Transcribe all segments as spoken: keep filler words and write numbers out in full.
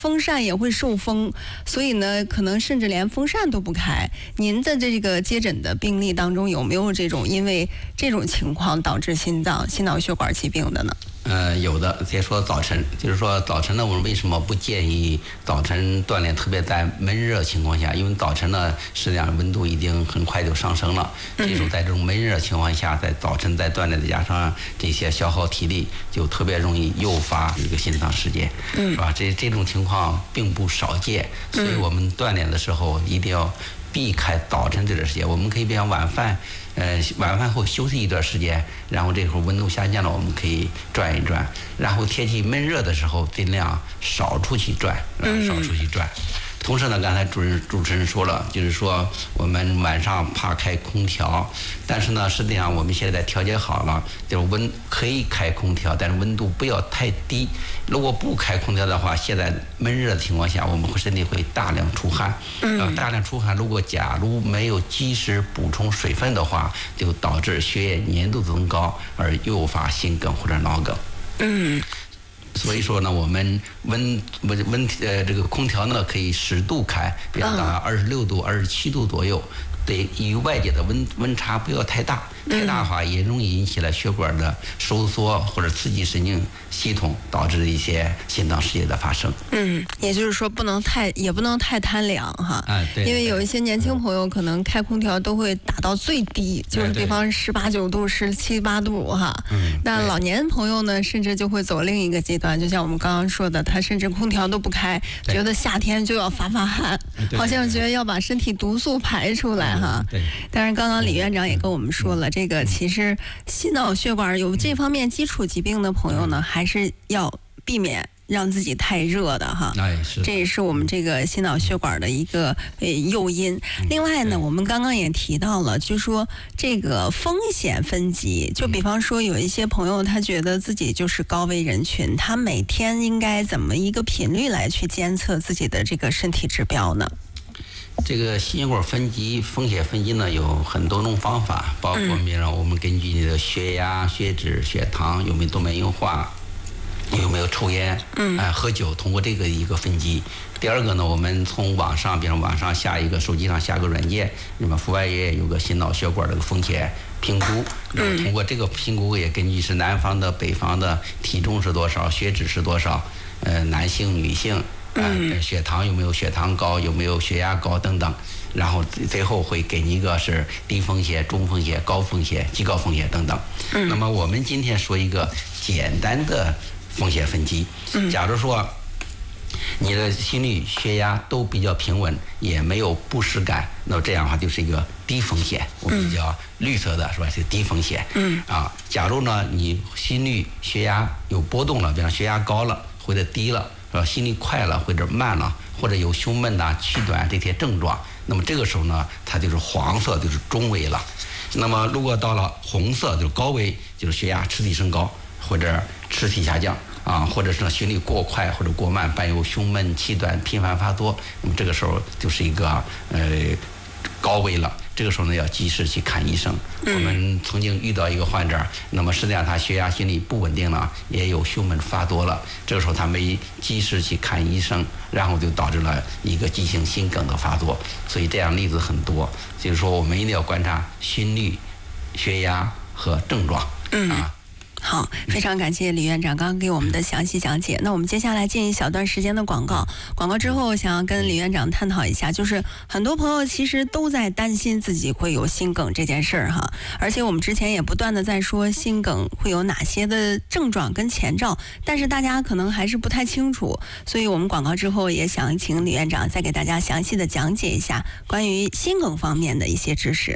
风扇也会受风，所以呢，可能甚至连风扇都不开。您的这个接诊的病例当中，有没有这种因为这种情况导致心脏、心脑血管疾病的呢？ 呃，有的。先说早晨，就是说早晨呢，我们为什么不建议早晨锻炼？特别在闷热情况下，因为早晨呢，实际上温度已经很快就上升了。这时候在这种闷热情况下，在早晨再锻炼，再加上这些消耗体力，就特别容易诱发一个心脏事件，是吧？这这种情况并不少见，所以我们锻炼的时候一定要避开早晨这段时间。我们可以比方晚饭。呃，晚饭后休息一段时间，然后这时候温度下降了，我们可以转一转。然后天气闷热的时候，尽量少出去转，嗯，少出去转。同时呢，刚才主任主持人说了，就是说我们晚上怕开空调，但是呢，实际上我们现在调节好了，就是温可以开空调，但是温度不要太低。如果不开空调的话，现在闷热的情况下，我们身体会大量出汗，嗯，大量出汗，如果假如没有及时补充水分的话，就导致血液粘度增高，而诱发心梗或者脑梗。嗯。所以说呢，我们温温温呃这个空调呢可以适度开，比方到二十六度、二十七度左右。对，与外界的温温差不要太大，太大的话也容易引起了血管的收缩或者刺激神经系统，导致一些心脏事件的发生。 嗯，也就是说不能太，也不能太贪凉哈。 啊，对。 因为有一些年轻朋友可能开空调都会打到最低，就是比方十八九度、十七八度哈。嗯。那老年朋友呢，甚至就会走另一个极端，就像我们刚刚说的，他甚至空调都不开，觉得夏天就要发发汗，好像觉得要把身体毒素排出来。哈， 对。 当然，刚刚李院长也跟我们说了，这个其实心脑血管有这方面基础疾病的朋友呢，还是要避免让自己太热的哈。 哎，是。 这也是我们这个心脑血管的一个呃诱因。另外呢，我们刚刚也提到了，就说这个风险分级，就比方说有一些朋友他觉得自己就是高危人群，他每天应该怎么一个频率来去监测自己的这个身体指标呢？ 这个心血管分级、风险分级呢，有很多种方法，包括比如我们根据你的血压、血脂、血糖有没有动脉硬化，有没有抽烟，嗯，啊、呃，喝酒，通过这个一个分级。第二个呢，我们从网上，比如网上下一个手机上下个软件，那么阜外也有个心脑血管这个风险评估，那么通过这个评估也根据是南方的、北方的体重是多少、血脂是多少，呃，男性、女性。嗯，血糖有没有血糖高，有没有血压高等等，然后最后会给你一个是低风险、中风险、高风险、极高风险等等。嗯，那么我们今天说一个简单的风险分级。嗯，假如说你的心率、血压都比较平稳，也没有不适感，那这样的话就是一个低风险，我们叫绿色的是吧？是低风险。嗯，啊，假如呢你心率、血压有波动了，比方血压高了或者低了。呃，心率快了或者慢了，或者有胸闷呐、气短这些症状，那么这个时候呢，它就是黄色，就是中危了。那么如果到了红色，就是高危，就是血压持续升高或者持续下降啊，或者是心率过快或者过慢，伴有胸闷、气短、频繁发作，那么这个时候就是一个呃高危了。这个时候呢，要及时去看医生。嗯、我们曾经遇到一个患者，那么实际上他血压、心率不稳定了，也有胸闷发多了。这个时候他没及时去看医生，然后就导致了一个急性心梗的发作。所以这样例子很多。就是说，我们一定要观察心率、血压和症状。嗯啊。 好，非常感谢李院长刚刚给我们的详细讲解。那我们接下来进一小段时间的广告，广告之后想要跟李院长探讨一下，就是很多朋友其实都在担心自己会有心梗这件事儿哈，而且我们之前也不断的在说心梗会有哪些的症状跟前兆，但是大家可能还是不太清楚，所以我们广告之后也想请李院长再给大家详细的讲解一下关于心梗方面的一些知识。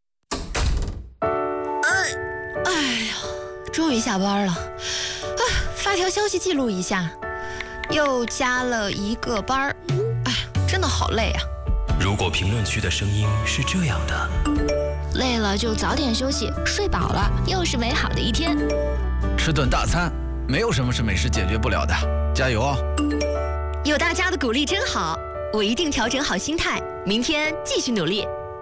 终于下班了，啊，发条消息记录一下，又加了一个班儿，哎，真的好累啊。 如果评论区的声音是这样的， 累了就早点休息，睡饱了又是美好的一天。 吃顿大餐，没有什么是美食解决不了的，加油哦！ 有大家的鼓励真好，我一定调整好心态，明天继续努力。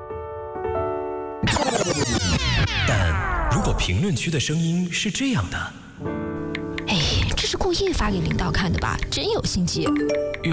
但如果评论区的声音是这样的， 哎，这是故意发给领导看的吧？真有心机。